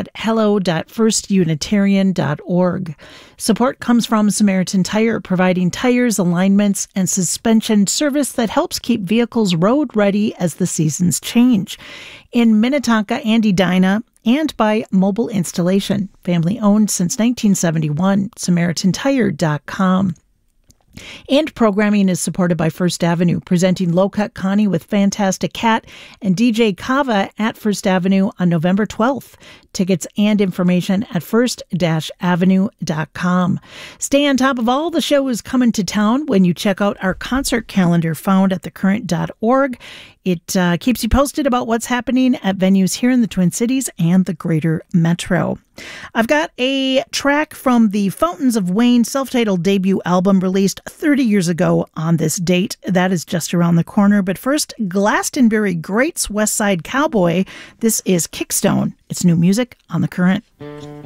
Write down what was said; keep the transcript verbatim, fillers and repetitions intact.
at hello dot first unitarian dot org. Support comes from Samaritan Tire, providing tires, alignments, and suspension service that helps keep vehicles road ready as the seasons change. In Minnetonka and Edina, and by Mobile Installation, family owned since nineteen seventy-one, samaritan tire dot com. And programming is supported by First Avenue, presenting Low Cut Connie with Fantastic Cat and D J Kava at First Avenue on November twelfth. Tickets and information at first avenue dot com. Stay on top of all the shows coming to town when you check out our concert calendar found at the current dot org. It uh, keeps you posted about what's happening at venues here in the Twin Cities and the greater metro. I've got a track from the Fountains of Wayne self-titled debut album released thirty years ago on this date. That is just around the corner. But first, Glastonbury Greats West Side Cowboy. This is Kickstone. It's new music on The Current.